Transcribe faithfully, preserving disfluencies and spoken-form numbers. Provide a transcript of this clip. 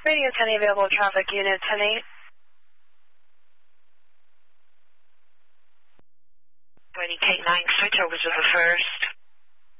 Radio ten available traffic unit ten eight. Ready, take nine, switch over to the first.